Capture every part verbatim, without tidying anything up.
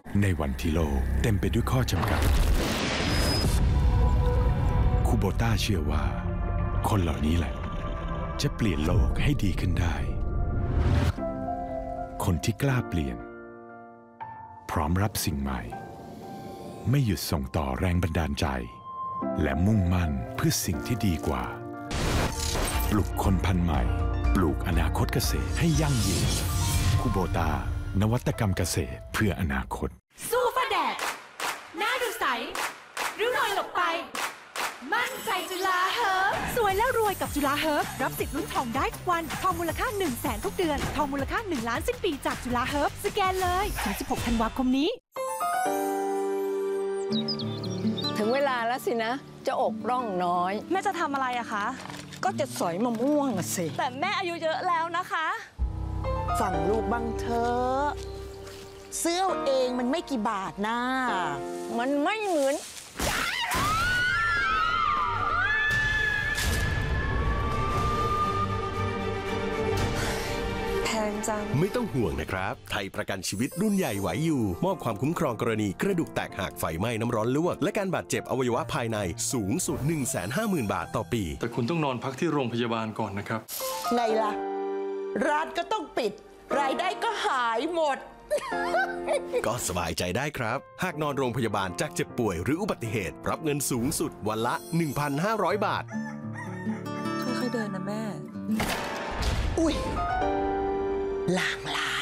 ในวันที่โลกเต็มไปด้วยข้อจำกัดคูโบต้าเชื่อว่าคนเหล่านี้แหละจะเปลี่ยนโลกให้ดีขึ้นได้คนที่กล้าเปลี่ยนพร้อมรับสิ่งใหม่ไม่หยุดส่งต่อแรงบันดาลใจและมุ่งมั่นเพื่อสิ่งที่ดีกว่าปลุกคนพันธุ์ใหม่ปลูกอนาคตเกษตรให้ยั่งยืนคูโบต้านวัตกรรมเกษตรเพื่ออนาคตสู้ฟ้าแดดหน้าดูใสริ้วรอยหลบไปมั่นใจจุฬาเฮิร์บสวยแล้วรวยกับจุฬาเฮิร์บรับสิทธิ์ลุ้นทองได้ทุกวันทองมูลค่าหนึ่งแสนทุกเดือนทองมูลค่าหนึ่งล้านสิ้นปีจากจุฬาเฮิร์บสแกนเลยถึงสิบหกธันวาคมนี้ถึงเวลาแล้วสินะจะอกร่องน้อยแม่จะทำอะไรอะคะก็จะสอยมะม่วงสิแต่แม่อายุเยอะแล้วนะคะฟังลูกบ้างเถอะเสื้อเองมันไม่กี่บาทนะมันไม่เหมือนแพงจังไม่ต้องห่วงนะครับไทยประกันชีวิตรุ่นใหญ่ไหวอยู่มอบความคุ้มครองกรณีกระดูกแตกหักไฟไหม้น้ำร้อนลวกและการบาดเจ็บอวัยวะภายในสูงสุด หนึ่งแสนห้าหมื่น บาทต่อปีแต่คุณต้องนอนพักที่โรงพยาบาลก่อนนะครับไงล่ะร้านก็ต้องปิดรายได้ก็หายหมดก็สบายใจได้ครับหากนอนโรงพยาบาลจากเจ็บป่วยหรืออุบัติเหตุรับเงินสูงสุดวันละ หนึ่งพันห้าร้อย บาทค่อยๆเดินนะแม่อุ้ยหลางหลาย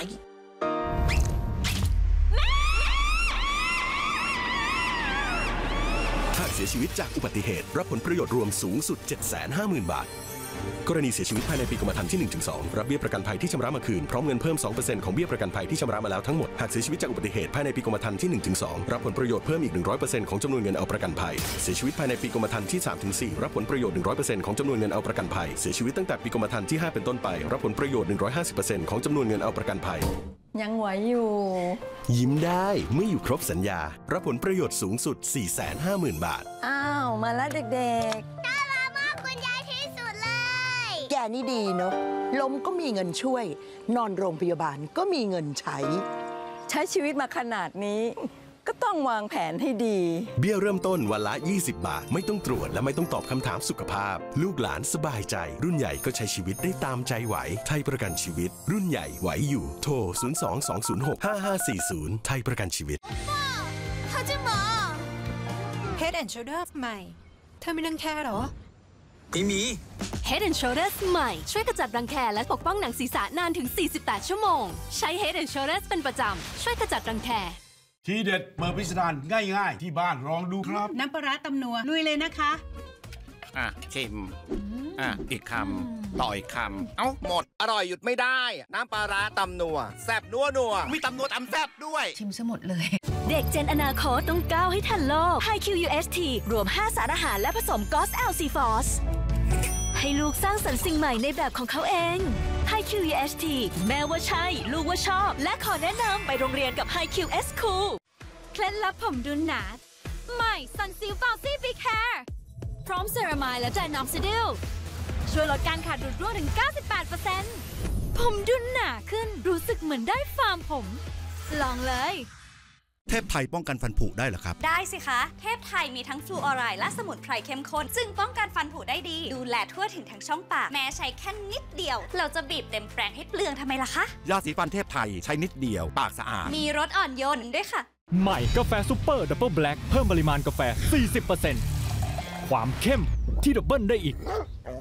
หากเสียชีวิตจากอุบัติเหตุรับผลประโยชน์รวมสูงสุด เจ็ดแสนห้าหมื่น บาทกรณีเสียชีวิตภายในปีกรมธรรม์ที่ หนึ่งถึงสอง รับเบี้ยประกันภัยที่ชำระมาคืนพร้อมเงินเพิ่ม สองเปอร์เซ็นต์ ของเบี้ยประกันภัยที่ชำระมาแล้วทั้งหมดหากเสียชีวิตจากอุบัติเหตุภายในปีกรมธรรม์ที่ หนึ่งถึงสอง รับผลประโยชน์เพิ่มอีก หนึ่งร้อยเปอร์เซ็นต์ ของจำนวนเงินเอาประกันภัยเสียชีวิตภายในปีกรมธรรม์ที่ สามถึงสี่ รับผลประโยชน์ หนึ่งร้อยเปอร์เซ็นต์ ของจำนวนเงินเอาประกันภัยเสียชีวิตตั้งแต่ปีกรมธรรม์ที่ ห้า เป็นต้นไปรับผลประโยชน์ หนึ่งร้อยห้าสิบเปอร์เซ็นต์ ของจำนวนเงินเอาประกันภัยยังไหวอยู่ยิ้มได้เมื่ออยู่ครบสัญญารับผลประโยชน์สูงสุด สี่แสนห้าหมื่น บาทอ้าวมาแล้วเด็กๆน่ารักมากคุณยายที่สุดเลยแกนี่ดีเนาะล้มก็มีเงินช่วยนอนโรงพยาบาลก็มีเงินใช้ใช้ชีวิตมาขนาดนี้ก็ต้องวางแผนให้ดีเบี้ยเริ่มต้นวันละยี่สิบบาทไม่ต้องตรวจและไม่ต้องตอบคำถามสุขภาพลูกหลานสบายใจรุ่นใหญ่ก็ใช้ชีวิตได้ตามใจไหวไทยประกันชีวิตรุ่นใหญ่ไหวอยู่โทรศูนย์ สอง สอง ศูนย์ หก ห้า ห้า สี่ ศูนย์ไทยประกันชีวิตเขาจะหมอ Head and Shoulders ใหม่เธอไม่รังแคหรอไม่มี Head and Shoulders ใหม่ช่วยกระจัดรังแคและปกป้องหนังศีรษะนานถึงสี่สิบแปดชั่วโมงใช้ Head and Shoulders เป็นประจำช่วยกระจัดรังแคทีเด็ดเปิดพิสดารง่ายๆที่บ้านลองดูครับน้ำปลาร้าตำนัวลุยเลยนะคะอ่ะชิมอ่ะอีกคำต่ออีกคำเอ้าหมดอร่อยหยุดไม่ได้น้ำปลาร้าตำนัวแซ่บนัวนัวมีตำนัวตำแซ่บด้วยชิมซะหมดเลยเด็กเจนอนาคตต้องก้าวให้ทันโลก ไฮ คิว ยู เอส ที รวมห้าสารอาหารและผสมกอส แอล ซี ฟอสให้ลูกสร้างสรรค์สิ่งใหม่ในแบบของเขาเอง ไฮ คิว ยู เอส ที แม้ว่าใช่ลูกว่าชอบและขอแนะนำไปโรงเรียนกับ ไฮ คิว เอส Coolเคล็ดลับผมดุนหนาใหม่ซันซิลฟาวซี่บิ๊กแฮร์พร้อมเซรามายและไดนอมซิดิลช่วยลดการขาดดุดร่วงถึง เก้าสิบแปดเปอร์เซ็นต์ ผมดุนหนาขึ้นรู้สึกเหมือนได้ฟาร์มผมลองเลยเทพไทยป้องกันฟันผุได้เหรอครับได้สิคะเทพไทยมีทั้งฟลูออไรด์และสมุนไพรเข้มข้นซึ่งป้องกันฟันผุได้ดีดูแลทั่วถึงทั้งช่องปากแม้ใช้แค่นิดเดียวเราจะบีบเต็มแปรงให้เปลืองทำไมล่ะคะยาสีฟันเทพไทยใช้นิดเดียวปากสะอาดมีรสอ่อนโยนด้วยค่ะใหม่กาแฟซุปเปอร์ดับเบิลแบล็คเพิ่มปริมาณกาแฟ สี่สิบเปอร์เซ็นต์ ความเข้มที่ดับเบิลได้อีก